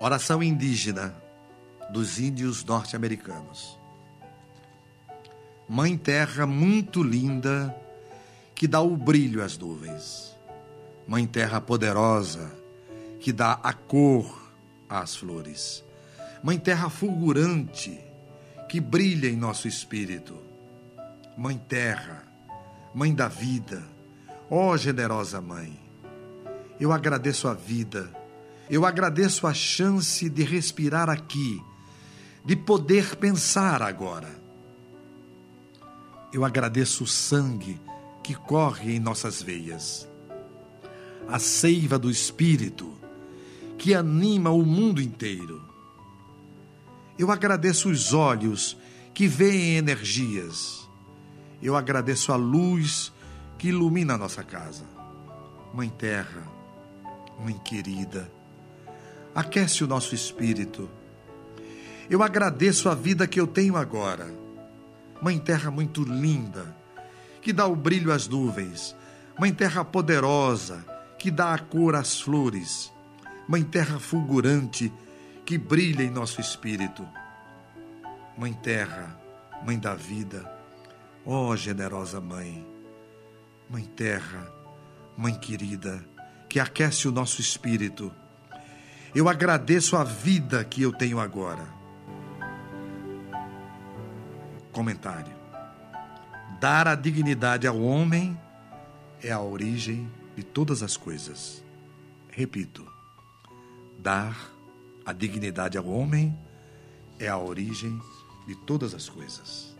Oração indígena dos índios norte-americanos. Mãe Terra muito linda, que dá o brilho às nuvens. Mãe Terra poderosa, que dá a cor às flores. Mãe Terra fulgurante, que brilha em nosso espírito. Mãe Terra, Mãe da vida, ó generosa Mãe, eu agradeço a vida, eu agradeço a chance de respirar aqui, de poder pensar agora. Eu agradeço o sangue que corre em nossas veias, a seiva do Espírito que anima o mundo inteiro. Eu agradeço os olhos que veem energias. Eu agradeço a luz que ilumina a nossa casa. Mãe Terra, Mãe querida, aquece o nosso espírito. Eu agradeço a vida que eu tenho agora. Mãe Terra muito linda, que dá o brilho às nuvens. Mãe Terra poderosa, que dá a cor às flores. Mãe Terra fulgurante, que brilha em nosso espírito. Mãe Terra, Mãe da vida, ó generosa Mãe. Mãe Terra, Mãe querida, que aquece o nosso espírito. Eu agradeço a vida que eu tenho agora. Comentário. Dar a dignidade ao homem é a origem de todas as coisas. Repito. Dar a dignidade ao homem é a origem de todas as coisas.